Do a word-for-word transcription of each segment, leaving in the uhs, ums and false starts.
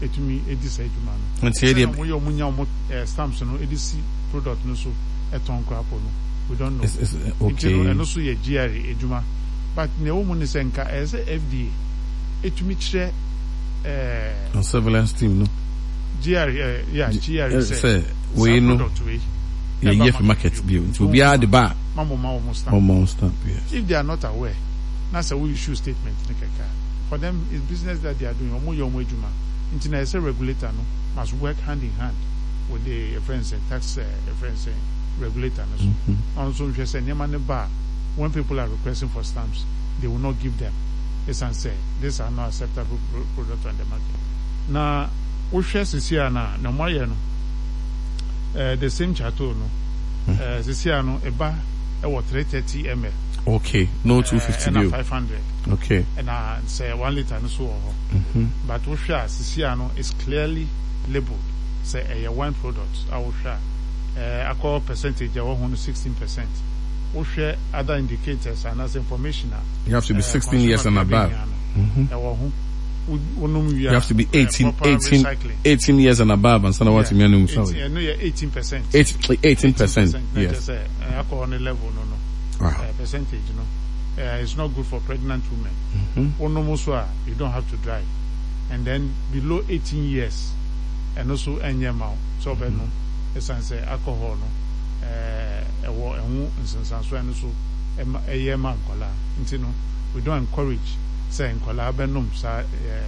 etumi edisa eduma no nti e mo yo munya mo stamps no edisi product no so eton krapo no we don't know. It's, it's, okay. And also ye G R A eduma but ne wo mu ne senka as F D A etumi kire eh on surveillance team no G R A yeah G R A say we no yeah yeah for market bio nti obi a de ba mamo mamo stamp mamo stamp yes. If they are not aware na say we issue statement ne kaka for them it's business that they are doing omo yo omo eduma nti na say regulator no must work hand in hand with the friends and tax uh, friends uh, regulator no so mm-hmm. Also we say nyama ne ba when people are requesting for stamps they will not give them it's and say these are not acceptable product on the market na we share sisia na na moye no uh, the same chateau no uh, sisia no eba e wo three thirty milliliters. Okay, no two fifty uh, and five hundred. Okay. And uh, say one liter no so. Mm-hmm. But we share sisia no is clearly labeled say a wine product. I will share uh, a core percentage of one hundred sixteen percent. We share other indicators and as information. You have to be uh, sixteen years and above. Mm-hmm. You have to be eighteen, eighteen, eighteen years and above, and so what you mean? Sorry, no, yeah, eighteen percent. Eighteen percent. Yes. Uh, alcohol on a level, no, no. Wow. Uh, percentage, you know. Uh, it's not good for pregnant women. Mm-hmm. You don't have to drive, and then below eighteen years, and also any amount. So, mm-hmm. no, it's say alcohol, no. Uh, a war and who and so and so. A year man, kola. You know, we don't encourage. Saying collabenum sa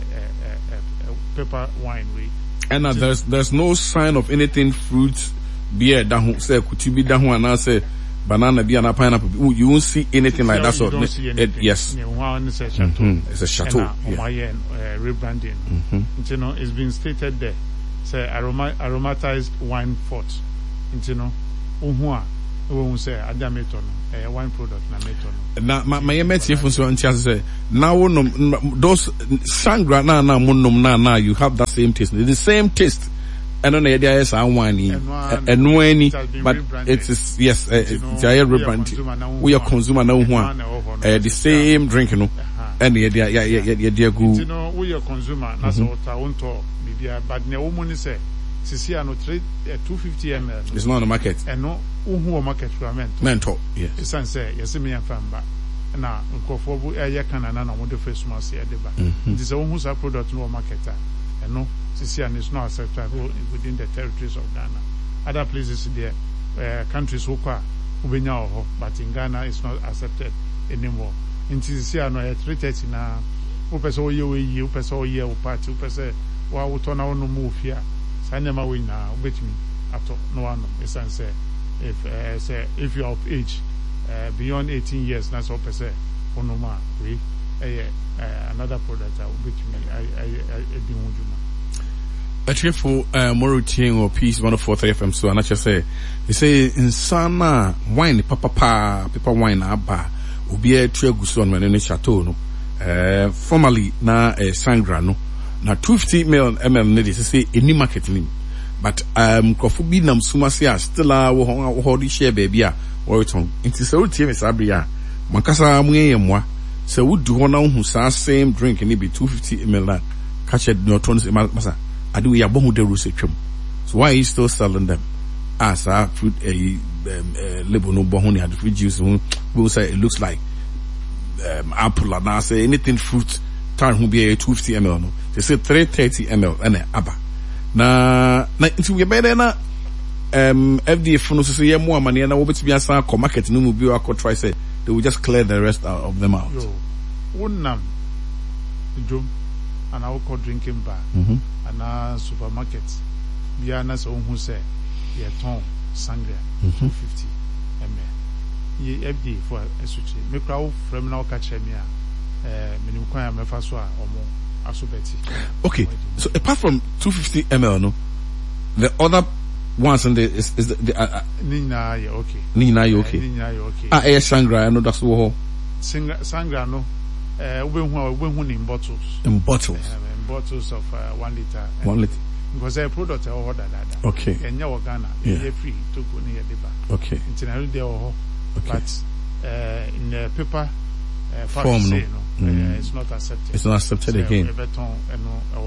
paper wine we and uh, there's there's no sign of anything fruit beer that say kutubi that one and say banana beer and pineapple you won't see anything like that so it, yes mm-hmm. It's a chateau and, uh, yeah. uh, rebranding mm-hmm. you know it's been stated there say aroma aromatized wine fort you know uhua we say adameton a wine product na meton na my my meti fun so ntia say now those sangra na na munum na na you have that same taste the same taste and on the idea is wine eno ani but it is yes it's a rebrand we are consumer na hu a the same drink no and the idea yeah yeah yeah yeah go you know we are consumer na so ta wonto bibia but na wo mu ni say sisi ano two fifty milliliters it's not on the market and no uhu o market ferment mentor yes it's and say yes me famba na nkofo bu eye kana na na mo de face mask e de ba it is a uhu sa product no market and no sisi ano is not acceptable within the territories of Ghana. Other places there uh, countries who kwa ubenya ho but in Ghana it's not accepted anymore. In sisi ano e three thirty na o pese o ye we o pese o ye o party o pese wa wo to na wo no mu ofia Anyama we now between after no one is say if uh, say if you are of age uh, beyond eighteen years that's all per se onoma we uh, another product that between I I I be wonjuma a cheerful uh more routine or piece one oh four three F M so and I just say they say in sana wine papa pa paper wine aba obi a treguso on when chateau no uh formerly na uh, sangra no na two fifty milliliters ne dey say any market nim but um kofu bi nam suma say still a wo ho di share baby a wo return nti say wo tie me sabri a makasa mu yemwa say wo du ho na hu sa same drink ni be two fifty milliliters catch it no turn masa ade we abohu de rose twam so why are you still selling them as a fruit a um, uh, label no bohu ni had fruit juice we say it looks like um, apple and I say anything fruit time will be a two fifty milliliters no they say three thirty milliliters and aba na na into we better na um F D A for no say ye more money na wo beti bi asan ko market no mu bi akọ try say they will just clear the rest of them out yo wonnam jom and I call drinking bar mm-hmm. and a supermarket bia na so hu say ye ton sangria mm-hmm. two fifty milliliters ye F D A for esuchi me kra wo frem na wo ka kire me a eh minim kwan me fa so a omo asobeti. Okay, so apart from two fifty milliliters no the other ones in the is, is the, the uh, nina ya okay nina ya okay nina ya okay ah eh sangra no that's wo sangra sangra no eh obehu a obehu in bottles in bottles uh, in bottles of uh, one liter one liter because a product or order that okay enya wo Ghana yeah. free to go near the bar okay internal there okay. But uh, in the paper uh, form no, say, no mm. uh, it's not accepted it's not accepted so, again uh,